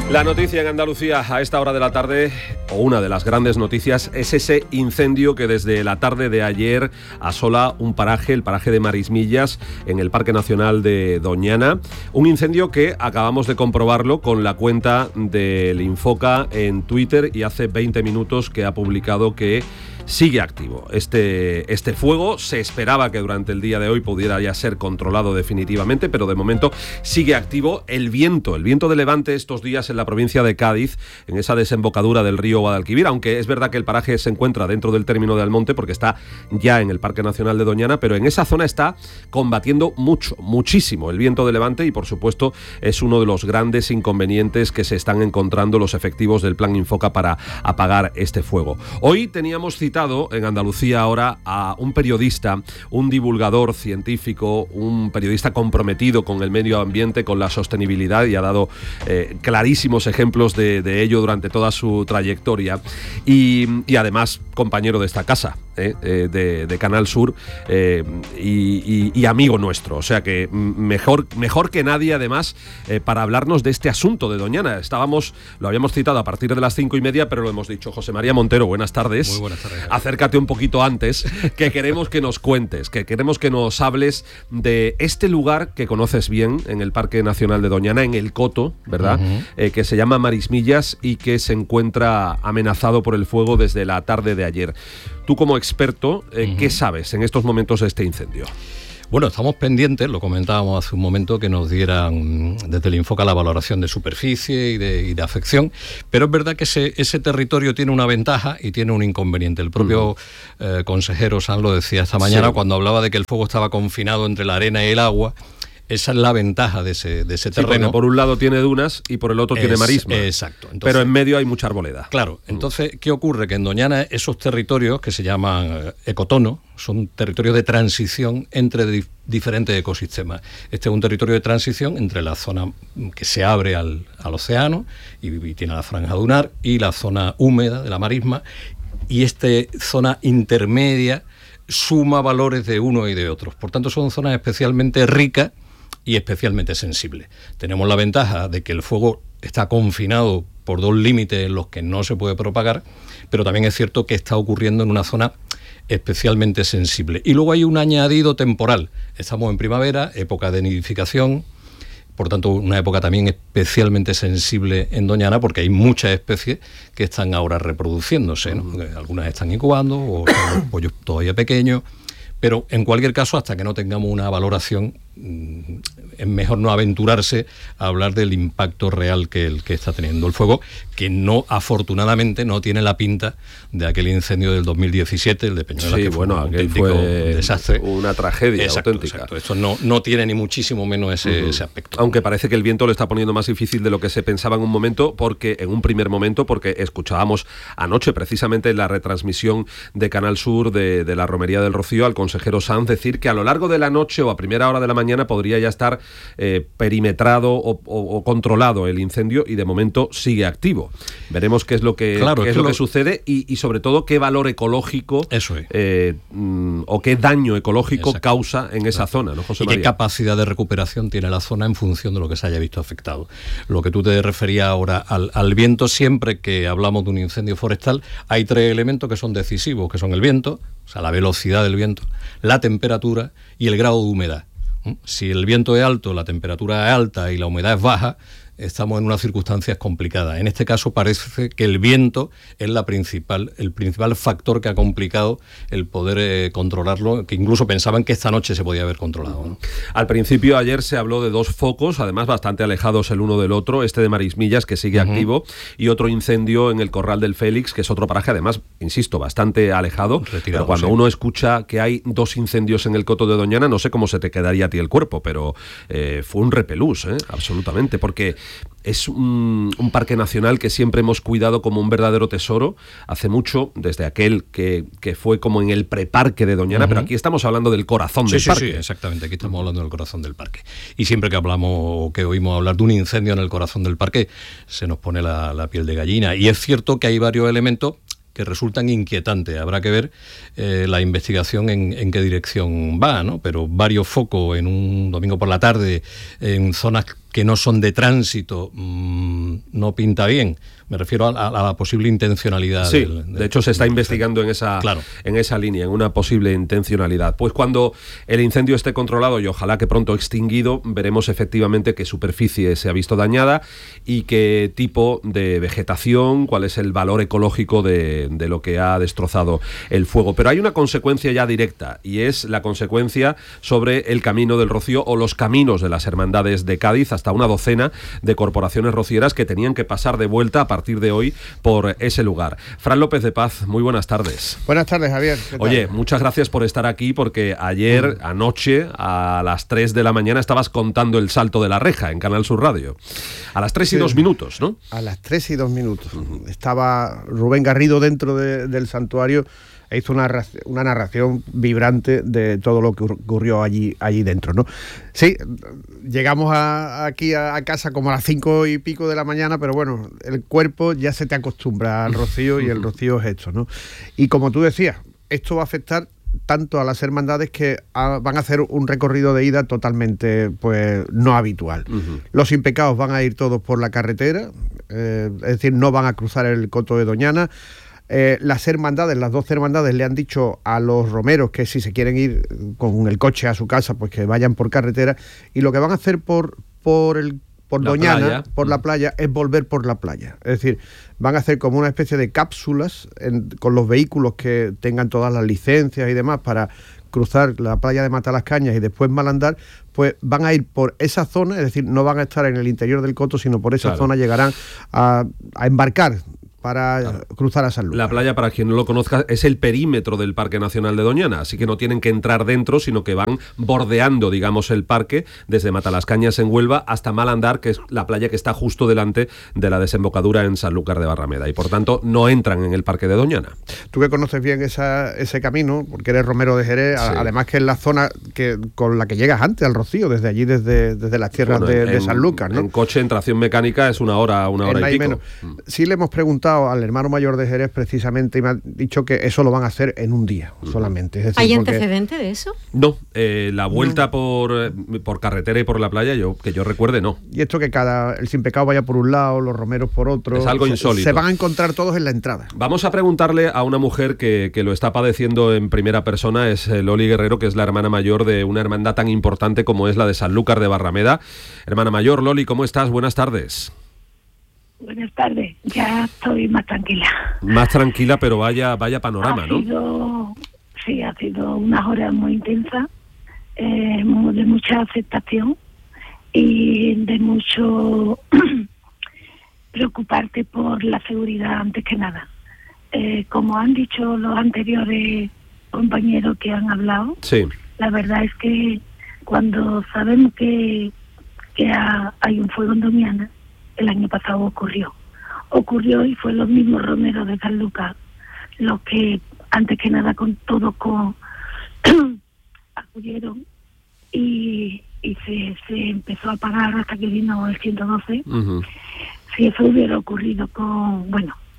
La noticia en Andalucía a esta hora de la tarde, o una de las grandes noticias, es ese incendio que desde la tarde de ayer asola un paraje, el paraje de Marismillas, en el Parque Nacional de Doñana. Un incendio que acabamos de comprobarlo con la cuenta del Infoca en Twitter, y hace 20 minutos que ha publicado que sigue activo. Este fuego se esperaba que durante el día de hoy pudiera ya ser controlado definitivamente, pero de momento sigue activo. El viento de levante estos días en la provincia de Cádiz, en esa desembocadura del río Guadalquivir, aunque es verdad que el paraje se encuentra dentro del término de Almonte porque está ya en el Parque Nacional de Doñana, pero en esa zona está combatiendo muchísimo el viento de levante, y por supuesto es uno de los grandes inconvenientes que se están encontrando los efectivos del Plan Infoca para apagar este fuego. Hoy teníamos citado en Andalucía ahora a un periodista, un divulgador científico, un periodista comprometido con el medio ambiente, con la sostenibilidad, y ha dado clarísimos ejemplos de ello durante toda su trayectoria, y además compañero de esta casa, de Canal Sur, y amigo nuestro, o sea que mejor que nadie además para hablarnos de este asunto de Doñana. Lo habíamos citado a partir de las 5:30, pero lo hemos dicho. José María Montero, buenas tardes. Muy buenas tardes. Acércate un poquito antes, que queremos que nos cuentes, que queremos que nos hables de este lugar que conoces bien en el Parque Nacional de Doñana, en el Coto, ¿verdad? Uh-huh. Que se llama Marismillas y que se encuentra amenazado por el fuego desde la tarde de ayer. Tú, como experto, ¿qué sabes en estos momentos de este incendio? Bueno, estamos pendientes, lo comentábamos hace un momento, que nos dieran desde el Infoca la valoración de superficie y de afección, pero es verdad que ese territorio tiene una ventaja y tiene un inconveniente. El propio consejero Sanz lo decía esta mañana, sí, cuando hablaba de que el fuego estaba confinado entre la arena y el agua. Esa es la ventaja de ese terreno. Por un lado tiene dunas y por el otro tiene marisma. Exacto. Entonces, pero en medio hay mucha arboleda. Claro. Entonces, ¿qué ocurre? Que en Doñana esos territorios que se llaman ecotono son territorios de transición entre diferentes ecosistemas. Este es un territorio de transición entre la zona que se abre al océano y tiene la franja dunar, y la zona húmeda de la marisma, y esta zona intermedia suma valores de uno y de otros. Por tanto, son zonas especialmente ricas y especialmente sensible. Tenemos la ventaja de que el fuego está confinado por dos límites en los que no se puede propagar, pero también es cierto que está ocurriendo en una zona especialmente sensible. Y luego hay un añadido temporal. Estamos en primavera, época de nidificación, por tanto una época también especialmente sensible en Doñana, porque hay muchas especies que están ahora reproduciéndose, ¿no? Algunas están incubando, o son los pollos todavía pequeños. Pero en cualquier caso, hasta que no tengamos una valoración, es mejor no aventurarse a hablar del impacto real que está teniendo el fuego, que afortunadamente no tiene la pinta de aquel incendio del 2017, el de Peñuelas, que fue un auténtico desastre. Una tragedia auténtica. Exacto. Esto no tiene ni muchísimo menos ese aspecto. Aunque parece que el viento lo está poniendo más difícil de lo que se pensaba en un primer momento, porque escuchábamos anoche precisamente en la retransmisión de Canal Sur de la Romería del Rocío al consejero Sanz decir que a lo largo de la noche o a primera hora de la mañana podría ya estar perimetrado o controlado el incendio, y de momento sigue activo. Veremos qué es lo que sucede y sobre todo qué valor ecológico o qué daño ecológico causa en esa zona, ¿no, José María? Y qué capacidad de recuperación tiene la zona en función de lo que se haya visto afectado. Lo que tú te referías ahora al viento, siempre que hablamos de un incendio forestal hay tres elementos que son decisivos, que son el viento, o sea, la velocidad del viento, la temperatura y el grado de humedad. Si el viento es alto, la temperatura es alta y la humedad es baja, estamos en unas circunstancias complicadas. En este caso parece que el viento es el principal factor que ha complicado el poder controlarlo, que incluso pensaban que esta noche se podía haber controlado, ¿no? Al principio, ayer se habló de dos focos, además bastante alejados el uno del otro, este de Marismillas, que sigue activo, y otro incendio en el Corral del Félix, que es otro paraje, además, insisto, bastante alejado. Pero cuando uno escucha que hay dos incendios en el Coto de Doñana, no sé cómo se te quedaría a ti el cuerpo, pero fue un repelús, absolutamente, porque es un parque nacional que siempre hemos cuidado como un verdadero tesoro, hace mucho, desde aquel que fue como en el preparque de Doñana, pero aquí estamos hablando del corazón del parque. Sí, exactamente, aquí estamos hablando del corazón del parque. Y siempre que hablamos o que oímos hablar de un incendio en el corazón del parque, se nos pone la piel de gallina. Y es cierto que hay varios elementos que resultan inquietantes. Habrá que ver la investigación en qué dirección va, ¿no? Pero varios focos en un domingo por la tarde en zonas que no son de tránsito no pinta bien. Me refiero a la posible intencionalidad. Sí, de hecho se está investigando en esa línea, en una posible intencionalidad. Pues cuando el incendio esté controlado y ojalá que pronto extinguido, veremos efectivamente qué superficie se ha visto dañada y qué tipo de vegetación, cuál es el valor ecológico de lo que ha destrozado el fuego. Pero hay una consecuencia ya directa y es la consecuencia sobre el Camino del Rocío o los caminos de las hermandades de Cádiz, hasta una docena de corporaciones rocieras que tenían que pasar de vuelta a partir de hoy por ese lugar. Fran López de Paz, muy buenas tardes. Buenas tardes, Javier. Oye, muchas gracias por estar aquí porque ayer, anoche, a las 3 de la mañana estabas contando el salto de la reja en Canal Sur Radio. A las 3 y 2 minutos, ¿no? A las 3 y 2 minutos. Estaba Rubén Garrido dentro del santuario e hizo una narración vibrante de todo lo que ocurrió allí dentro, ¿no? Sí, llegamos aquí a casa como a las 5 y pico de la mañana, pero bueno, el cuerpo ya se te acostumbra al rocío y el rocío es esto, ¿no? Y como tú decías, esto va a afectar tanto a las hermandades que van a hacer un recorrido de ida totalmente pues no habitual. Los impecados van a ir todos por la carretera, es decir, no van a cruzar el Coto de Doñana. Las hermandades, las 12 hermandades le han dicho a los romeros que si se quieren ir con el coche a su casa, pues que vayan por carretera, y lo que van a hacer por Doñana, por la playa, es volver por la playa. Es decir, van a hacer como una especie de cápsulas con los vehículos que tengan todas las licencias y demás para cruzar la playa de Matalascañas y después Malandar, pues van a ir por esa zona, es decir, no van a estar en el interior del Coto, sino por esa zona llegarán a embarcar para cruzar a Sanlúcar. La playa, para quien no lo conozca, es el perímetro del Parque Nacional de Doñana, así que no tienen que entrar dentro, sino que van bordeando, digamos, el parque desde Matalascañas en Huelva hasta Malandar, que es la playa que está justo delante de la desembocadura en Sanlúcar de Barrameda, y por tanto no entran en el Parque de Doñana. Tú que conoces bien ese camino, porque eres romero de Jerez, sí. Además que es la zona con la que llegas antes al Rocío, desde allí, desde las tierras de Sanlúcar, ¿no? En coche, en tracción mecánica, es una hora y pico. Menos. Sí le hemos preguntado al hermano mayor de Jerez precisamente y me ha dicho que eso lo van a hacer en un día solamente. Es decir, ¿hay antecedente de eso? No, la vuelta por carretera y por la playa, que yo recuerde, no. Y esto que el sin pecado vaya por un lado, los romeros por otro. Es algo insólito. Se van a encontrar todos en la entrada. Vamos a preguntarle a una mujer que lo está padeciendo en primera persona, es Loli Guerrero, que es la hermana mayor de una hermandad tan importante como es la de Sanlúcar de Barrameda. Hermana mayor, Loli, ¿cómo estás? Buenas tardes. Buenas tardes, ya estoy más tranquila. Más tranquila, pero vaya panorama, ¿no? Sí, ha sido unas horas muy intensas, de mucha aceptación y de mucho preocuparte por la seguridad antes que nada. Como han dicho los anteriores compañeros que han hablado, sí. La verdad es que cuando sabemos que hay un fuego en Doñana, el año pasado ocurrió y fue los mismos romeros de Sanlúcar los que antes que nada acudieron y se empezó a apagar hasta que vino el 112. Si eso hubiera ocurrido con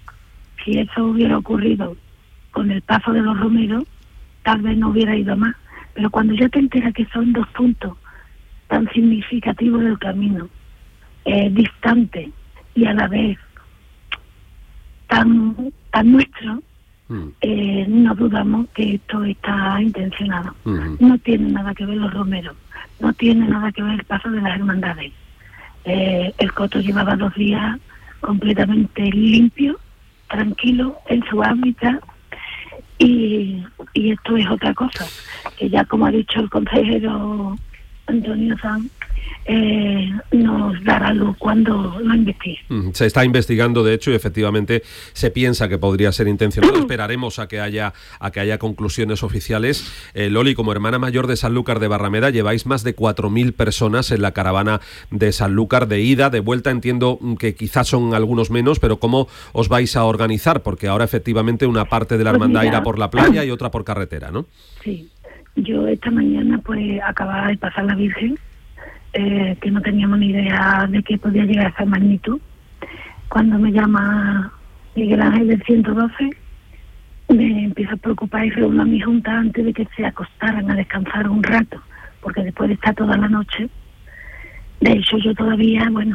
el paso de los romeros, tal vez no hubiera ido más, pero cuando ya te enteras que son 2 puntos tan significativos del camino, distante y a la vez tan nuestro, no dudamos que esto está intencionado. No tiene nada que ver los romeros, no tiene nada que ver el paso de las hermandades. El Coto llevaba 2 días completamente limpio, tranquilo, en su hábitat, y esto es otra cosa, que ya como ha dicho el consejero Antonio Sanz, nos dará luz cuando lo investigue. Se está investigando, de hecho, y efectivamente se piensa que podría ser intencionado. Esperaremos a que haya conclusiones oficiales. Loli, como hermana mayor de Sanlúcar de Barrameda, lleváis más de 4.000 personas en la caravana de Sanlúcar, de ida, de vuelta. Entiendo que quizás son algunos menos, pero ¿cómo os vais a organizar? Porque ahora efectivamente una parte de la hermandad irá por la playa y otra por carretera, ¿no? Sí, yo esta mañana pues acababa de pasar la Virgen, que no teníamos ni idea de que podía llegar a esa magnitud. Cuando me llama Miguel Ángel del 112, me empiezo a preocupar y reúno a mi junta antes de que se acostaran a descansar un rato, porque después de estar toda la noche, de hecho yo todavía,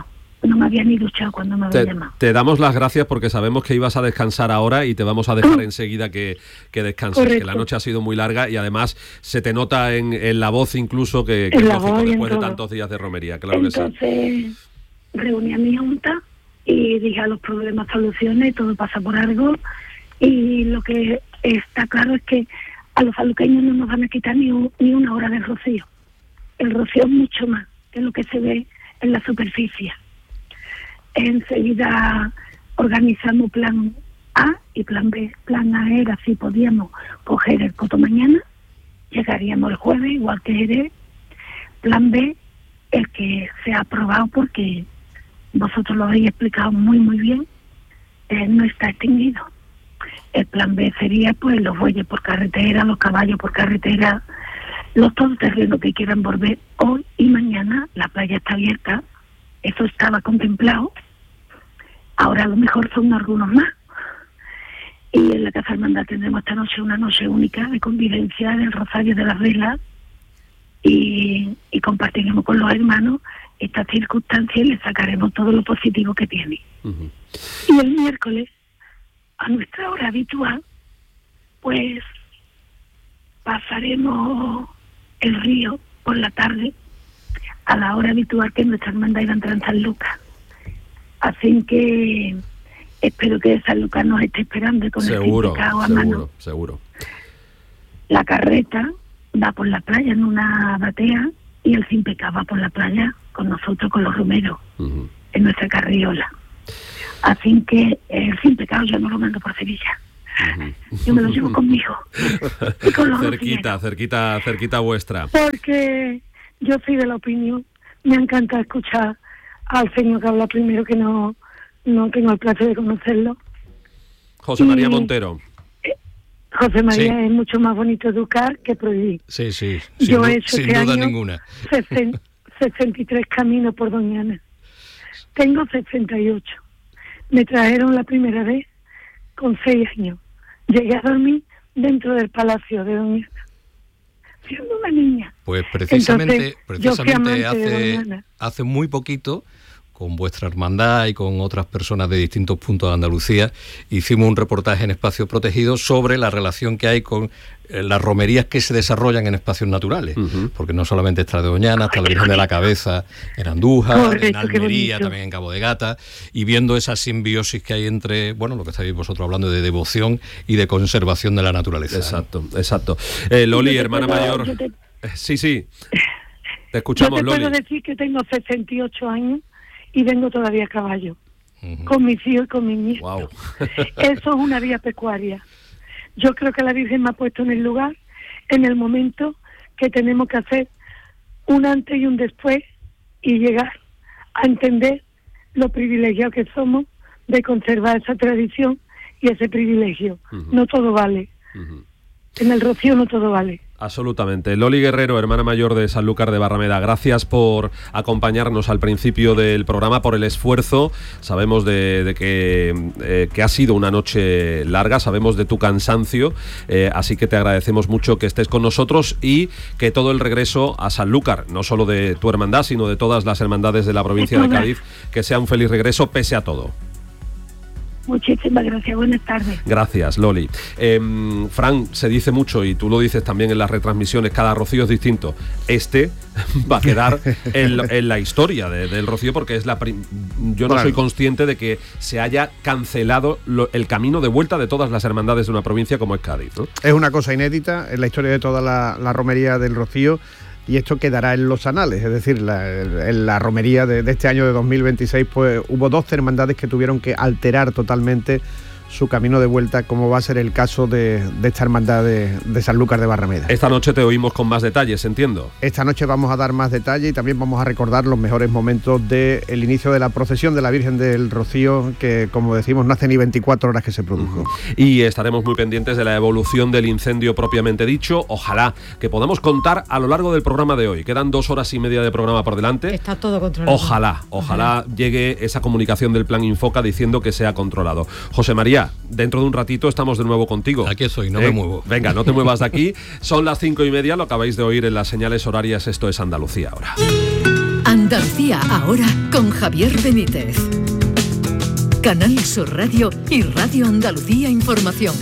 no me había ni duchado cuando me había llamado. Te damos las gracias porque sabemos que ibas a descansar ahora y te vamos a dejar enseguida que descanses. Correcto. Que la noche ha sido muy larga y además se te nota en la voz incluso que es lógico después de tantos días de romería. Claro. Entonces, que sí. Reuní a mi junta y dije a los problemas soluciones, todo pasa por algo, y lo que está claro es que a los sanluqueños no nos van a quitar ni una hora del rocío. El rocío es mucho más que lo que se ve en la superficie. Enseguida organizamos plan A y plan B. Plan A era si podíamos coger el coto mañana, llegaríamos el jueves, igual que Jerez. Plan B, el que se ha aprobado porque vosotros lo habéis explicado muy muy bien, no está extinguido. El plan B sería pues los bueyes por carretera, los caballos por carretera, los todoterrenos que quieran volver hoy y mañana. La playa está abierta, eso estaba contemplado. Ahora a lo mejor son algunos más. Y en la Casa Hermandad tendremos esta noche una noche única de convivencia del Rosario de las Velas y compartiremos con los hermanos esta circunstancia y le sacaremos todo lo positivo que tiene. Uh-huh. Y el miércoles, a nuestra hora habitual, pues pasaremos el río por la tarde a la hora habitual que nuestra hermandad iba a entrar en San Lucas. Así que espero que San Lucas nos esté esperando con el pecado a mano. Seguro. La carreta va por la playa en una batea y el sin pecado va por la playa con nosotros, con los romeros, uh-huh, en nuestra carriola. Así que el sin pecado yo no lo mando por Sevilla. Uh-huh. Yo me lo llevo conmigo. Y con los cerquita vuestra. Porque yo soy de la opinión, me encanta escuchar al señor que habla primero, que no tengo el placer de conocerlo. José María Montero. José María, sí. Es mucho más bonito educar que prohibir. Sí, yo he hecho sin duda ninguna. 63 caminos por Doñana. Tengo 68. Me trajeron la primera vez con 6 años. Llegué a dormir dentro del palacio de Doñana, siendo una niña. Pues precisamente hace muy poquito, con vuestra hermandad y con otras personas de distintos puntos de Andalucía, hicimos un reportaje en Espacios Protegidos sobre la relación que hay con las romerías que se desarrollan en espacios naturales, uh-huh, porque no solamente está de Doñana, está la Virgen de la Cabeza en Andújar, en Almería, también en Cabo de Gata, y viendo esa simbiosis que hay entre, bueno, lo que estáis vosotros hablando de devoción y de conservación de la naturaleza. Exacto. Loli, hermana mayor. Sí. Te escuchamos, Loli. Yo te puedo decir que tengo 68 años y vengo todavía a caballo, uh-huh, con mis hijos y con mis nietos. Wow. Eso es una vía pecuaria. Yo creo que la Virgen me ha puesto en el lugar, en el momento que tenemos que hacer un antes y un después y llegar a entender lo privilegiados que somos de conservar esa tradición y ese privilegio. Uh-huh. No todo vale. Uh-huh. En el rocío no todo vale. Absolutamente. Loli Guerrero, hermana mayor de Sanlúcar de Barrameda, gracias por acompañarnos al principio del programa, por el esfuerzo. Sabemos de que ha sido una noche larga, sabemos de tu cansancio, así que te agradecemos mucho que estés con nosotros y que todo el regreso a Sanlúcar, no solo de tu hermandad, sino de todas las hermandades de la provincia de Cádiz, que sea un feliz regreso pese a todo. Muchísimas gracias, buenas tardes. Gracias, Loli. Fran, se dice mucho, y tú lo dices también en las retransmisiones, cada rocío es distinto. Este va a quedar en la historia del rocío, porque es yo no soy consciente de que se haya cancelado el camino de vuelta de todas las hermandades de una provincia como es Cádiz, ¿no? Es una cosa inédita en la historia de toda la romería del rocío. Y esto quedará en los anales, es decir, en la romería de este año de 2026, pues hubo 12 hermandades que tuvieron que alterar totalmente su camino de vuelta, como va a ser el caso de esta hermandad de Sanlúcar de Barrameda. Esta noche te oímos con más detalles, entiendo. Esta noche vamos a dar más detalles y también vamos a recordar los mejores momentos del inicio de la procesión de la Virgen del Rocío, que, como decimos, no hace ni 24 horas que se produjo. Uh-huh. Y estaremos muy pendientes de la evolución del incendio propiamente dicho. Ojalá que podamos contar a lo largo del programa de hoy. Quedan 2 horas y media de programa por delante. Está todo controlado. Ojalá llegue esa comunicación del Plan Infoca diciendo que se ha controlado. José María, dentro de un ratito estamos de nuevo contigo. Aquí estoy, no me muevo. Venga, no te muevas de aquí. Son las 5:30, lo acabáis de oír en las señales horarias. Esto es Andalucía ahora. Andalucía ahora con Javier Benítez. Canal Sur Radio y Radio Andalucía Información.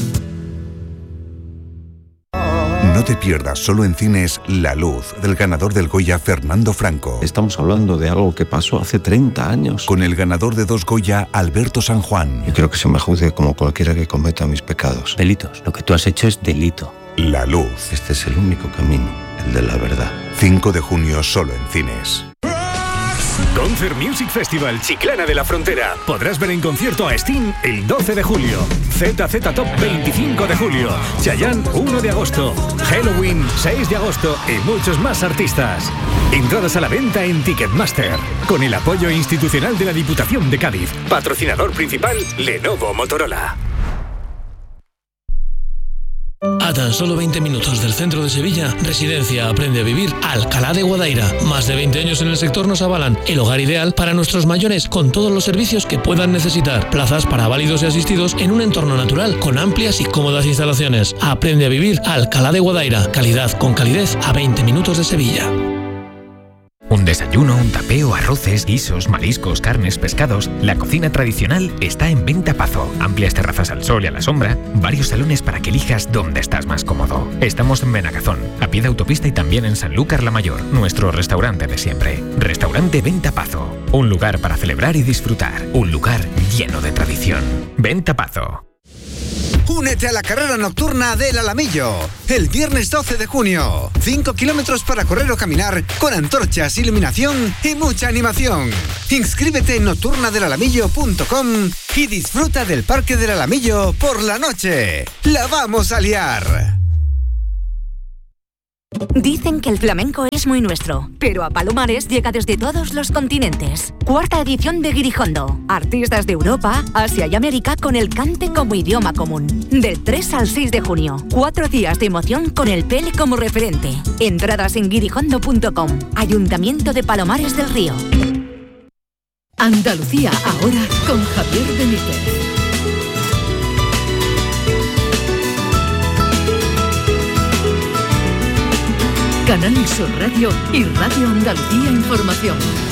No te pierdas solo en cines La Luz, del ganador del Goya Fernando Franco. Estamos hablando de algo que pasó hace 30 años. Con el ganador de 2 Goya, Alberto San Juan. Yo quiero que se me juzgue como cualquiera que cometa mis pecados. Delitos. Lo que tú has hecho es delito. La Luz. Este es el único camino, el de la verdad. 5 de junio solo en cines. Concert Music Festival Chiclana de la Frontera. Podrás ver en concierto a Sting el 12 de julio, ZZ Top 25 de julio, Chayanne 1 de agosto, Halloween 6 de agosto y muchos más artistas. Entradas a la venta en Ticketmaster, con el apoyo institucional de la Diputación de Cádiz. Patrocinador principal, Lenovo Motorola. A tan solo 20 minutos del centro de Sevilla, Residencia Aprende a Vivir Alcalá de Guadaira. Más de 20 años en el sector nos avalan. El hogar ideal para nuestros mayores, con todos los servicios que puedan necesitar. Plazas para válidos y asistidos en un entorno natural, con amplias y cómodas instalaciones. Aprende a Vivir Alcalá de Guadaira. Calidad con calidez a 20 minutos de Sevilla. Un desayuno, un tapeo, arroces, guisos, mariscos, carnes, pescados. La cocina tradicional está en Venta Pazo. Amplias terrazas al sol y a la sombra. Varios salones para que elijas dónde estás más cómodo. Estamos en Benagazón, a pie de autopista y también en Sanlúcar la Mayor. Nuestro restaurante de siempre. Restaurante Venta Pazo. Un lugar para celebrar y disfrutar. Un lugar lleno de tradición. Venta Pazo. Únete a la carrera nocturna del Alamillo, el viernes 12 de junio. 5 kilómetros para correr o caminar, con antorchas, iluminación y mucha animación. Inscríbete en nocturnadelalamillo.com y disfruta del Parque del Alamillo por la noche. ¡La vamos a liar! Dicen que el flamenco es muy nuestro, pero a Palomares llega desde todos los continentes. 4ª edición de Guirijondo. Artistas de Europa, Asia y América con el cante como idioma común. Del 3 al 6 de junio. 4 días de emoción con el Pele como referente. Entradas en guirijondo.com. Ayuntamiento de Palomares del Río. Andalucía ahora con Javier Benítez. Canal Sur Radio y Radio Andalucía Información.